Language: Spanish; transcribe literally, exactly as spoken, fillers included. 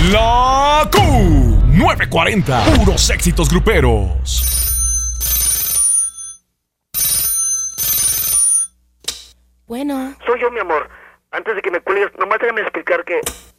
La Q novecientos cuarenta, puros éxitos gruperos. Bueno. Soy yo, mi amor. Antes de que me cuelgues, nomás déjame explicar que